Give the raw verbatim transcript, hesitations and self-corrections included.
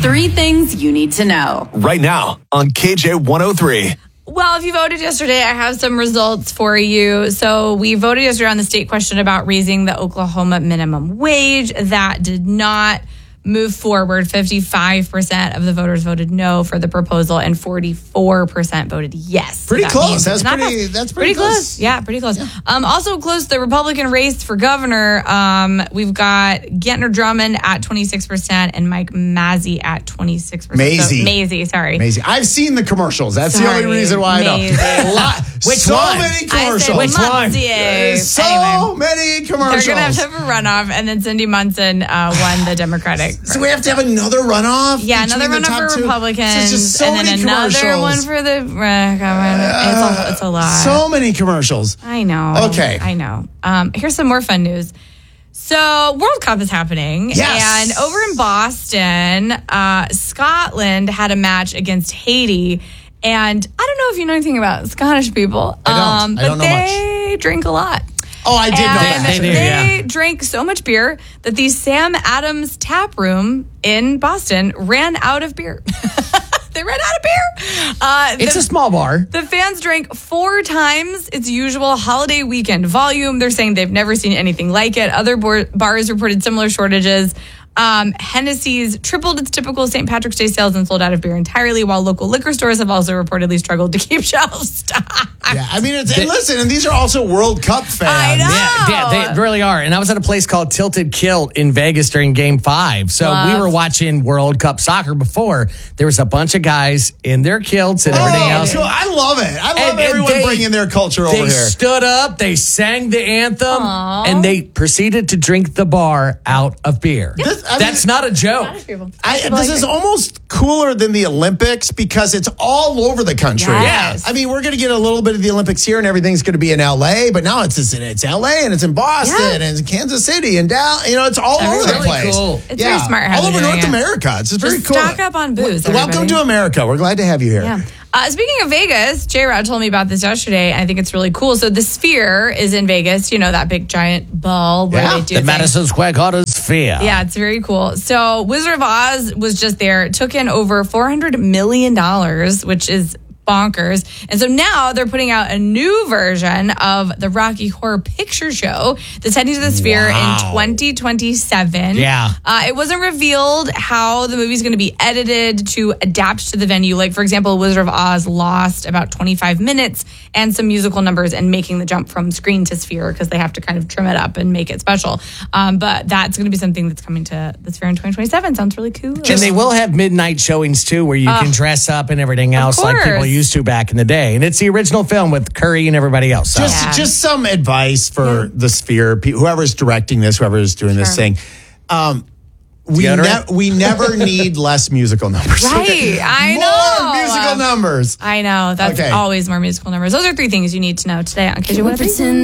Three things you need to know. Right now on K J one oh three. Well, if you voted yesterday, I have some results for you. So we voted yesterday on the state question about raising the Oklahoma minimum wage. That did not move forward. fifty-five percent of the voters voted no for the proposal and forty-four percent voted yes. Pretty That close. means That's not pretty, passed. that's pretty, Pretty close. Yeah, pretty close. Yeah. Um, also close, the Republican race for governor. Um, we've got Gentner Drummond at twenty-six percent and Mike Mazzei at twenty-six percent. Mazzei. So, Mazzei, sorry. Amazing. I've seen the commercials. That's Sorry, the only reason why I know. Mazzei. Lot, Which so one? many I commercials. said Which one? Mazzei. So Anyway. many commercials. They're going to have to have a runoff, and then Cindy Munson uh, won the Democratic. So we have to have another runoff? Yeah, another between the runoff top for two? Republicans, It's just so and then many another commercials. one for the. Uh, it's, a, it's a lot. So many commercials. I know. Okay. I know. Um, here's some more fun news. So World Cup is happening. Yes. And over in Boston, uh, Scotland had a match against Haiti. And I don't know if you know anything about Scottish people. I don't. Um, I but don't know they drink a lot. Oh, I did know And that. They do, they yeah. drank so much beer that the Sam Adams tap room in Boston ran out of beer. They ran out of beer. Uh, It's the, a small bar. the fans drank four times its usual holiday weekend volume. They're saying they've never seen anything like it. Other bar- bars reported similar shortages. Um, Hennessy's tripled its typical Saint Patrick's Day sales and sold out of beer entirely, while local liquor stores have also reportedly struggled to keep shelves stocked. Yeah, I mean, it's, and listen, and these are also World Cup fans. I know. Yeah, yeah, they really are. And I was at a place called Tilted Kilt in Vegas during Game Five. So Love. we were watching World Cup soccer before. There was a bunch of guys in their kilts and everything Oh, else. so I love it. I love And- and everyone they- bringing their culture over They here. stood up, they sang the anthem, and they proceeded to drink the bar out of beer. This- I mean- That's not a joke. I, this is almost cooler than the Olympics because it's all over the country. Yes. I mean, we're going to get a little bit of the Olympics here and everything's going to be in L A, but now it's it's, it's L A and it's in Boston Yeah. and it's in Kansas City and Dallas. You know, it's all That's over the really place. cool. It's very smart how all they're over doing North it. America. It's just very Just cool. stock up on booze, Welcome everybody. to America. We're glad to have you here. Yeah. Uh, speaking of Vegas, J-Rod told me about this yesterday. I think it's really cool. So the Sphere is in Vegas. You know, that big giant ball where Yeah. they do The things. Madison Square Garden Sphere. Yeah, it's very cool. So Wizard of Oz was just there. It took in over four hundred million dollars, which is bonkers. And so now they're putting out a new version of the Rocky Horror Picture Show that's heading to the Sphere Wow. in twenty twenty-seven. Yeah. Uh, it wasn't revealed how the movie's going to be edited to adapt to the venue. Like, for example, Wizard of Oz lost about twenty-five minutes and some musical numbers in making the jump from screen to Sphere because they have to kind of trim it up and make it special. Um, but that's going to be something that's coming to the Sphere in twenty twenty-seven. Sounds really cool. And they will have midnight showings too, where you can dress up and everything else like course. people used to back in the day. And it's the original film with Curry and everybody else. So. Just, Yeah. just some advice for the Sphere, pe- whoever's directing this, whoever's doing this Sure. thing. Um, we, Deodorant? ne- we never need less musical numbers. Right, I More know. musical numbers. I know. That's Okay. always more musical numbers. Those are three things you need to know today on K J one oh three.